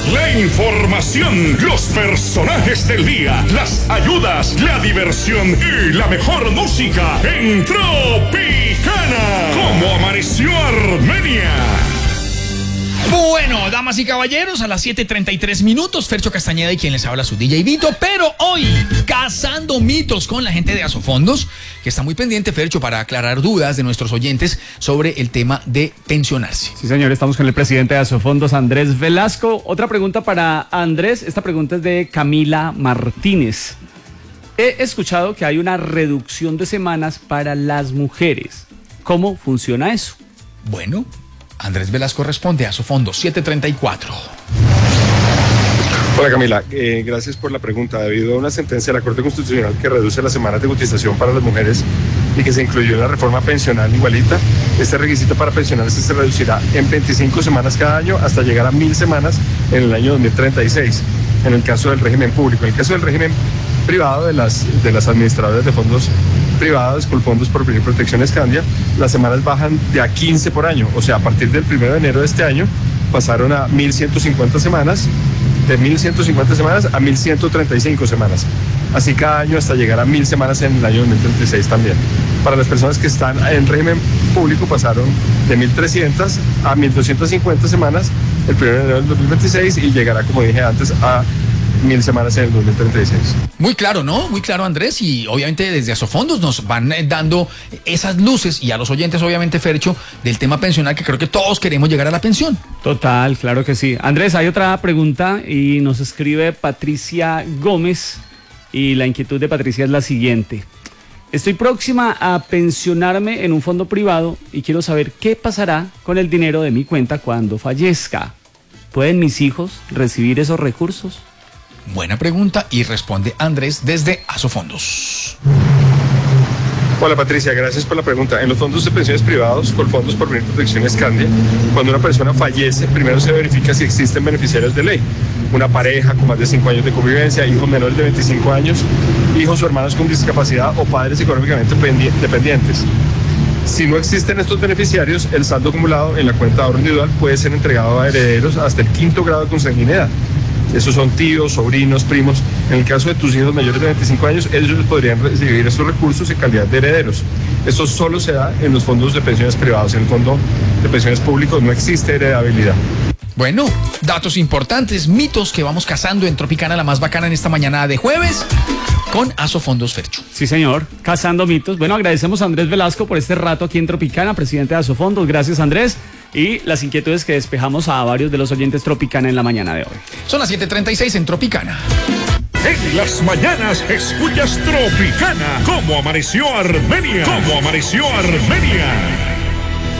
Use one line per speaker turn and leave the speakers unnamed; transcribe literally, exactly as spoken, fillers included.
La información, los personajes del día, las ayudas, la diversión y la mejor música en Tropicana. ¿Cómo amaneció Armenia?
Bueno, damas y caballeros, a las siete treinta y tres minutos, Fercho Castañeda y quien les habla su D J Vito, pero hoy, cazando mitos con la gente de Asofondos, que está muy pendiente, Fercho, para aclarar dudas de nuestros oyentes sobre el tema de pensionarse.
Sí, señor, estamos con el presidente de Asofondos, Andrés Velasco. Otra pregunta para Andrés, esta pregunta es de Camila Martínez. He escuchado que hay una reducción de semanas para las mujeres. ¿Cómo funciona eso?
Bueno, Andrés Velasco responde a Asofondos, siete treinta y cuatro.
Hola Camila, eh, gracias por la pregunta. Debido a una sentencia de la Corte Constitucional que reduce las semanas de cotización para las mujeres y que se incluyó en la reforma pensional igualita, este requisito para pensionarse se reducirá en veinticinco semanas cada año hasta llegar a mil semanas en el año dos mil treinta y seis, en el caso del régimen público. En el caso del régimen privado de las, de las administradoras de fondos privados con fondos por protección Escandia, las semanas bajan de a quince por año, o sea, a partir del primero de enero de este año pasaron a mil ciento cincuenta semanas, de mil ciento cincuenta semanas a mil ciento treinta y cinco semanas, así cada año hasta llegar a mil semanas en el año dos mil treinta y seis también. Para las personas que están en régimen público pasaron de mil trescientas a mil doscientas cincuenta semanas el primero de enero del dos mil veintiséis y llegará, como dije antes, a mil semanas en el dos mil treinta y seis.
Muy claro, ¿no? Muy claro, Andrés, y obviamente desde Asofondos nos van dando esas luces, y a los oyentes, obviamente, Fercho, del tema pensional, que creo que todos queremos llegar a la pensión.
Total, claro que sí. Andrés, hay otra pregunta y nos escribe Patricia Gómez, y la inquietud de Patricia es la siguiente. Estoy próxima a pensionarme en un fondo privado y quiero saber qué pasará con el dinero de mi cuenta cuando fallezca. ¿Pueden mis hijos recibir esos recursos?
Buena pregunta, y responde Andrés desde Asofondos.
Hola Patricia, gracias por la pregunta. En los fondos de pensiones privados, con fondos por protección Escandia, cuando una persona fallece, primero se verifica si existen beneficiarios de ley. Una pareja con más de cinco años de convivencia, hijos menores de veinticinco años, hijos o hermanos con discapacidad o padres económicamente dependientes. Si no existen estos beneficiarios, el saldo acumulado en la cuenta de ahorro individual puede ser entregado a herederos hasta el quinto grado de consanguinidad. Esos son tíos, sobrinos, primos. En el caso de tus hijos mayores de veinticinco años, ellos podrían recibir estos recursos en calidad de herederos. Esto solo se da en los fondos de pensiones privados. En el fondo de pensiones públicos no existe heredabilidad.
Bueno, datos importantes, mitos que vamos cazando en Tropicana, la más bacana en esta mañana de jueves, con Asofondos, Fercho.
Sí, señor, cazando mitos. Bueno, agradecemos a Andrés Velasco por este rato aquí en Tropicana, presidente de Asofondos. Gracias, Andrés. Y las inquietudes que despejamos a varios de los oyentes Tropicana en la mañana de hoy.
Son las siete treinta y seis en Tropicana.
En las mañanas escuchas Tropicana. ¿Cómo amaneció Armenia? ¿Cómo amaneció Armenia?